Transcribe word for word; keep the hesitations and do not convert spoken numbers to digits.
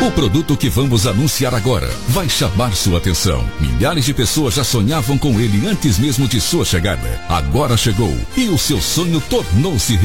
O produto que vamos anunciar agora vai chamar sua atenção. Milhares de pessoas já sonhavam com ele antes mesmo de sua chegada. Agora chegou e o seu sonho tornou-se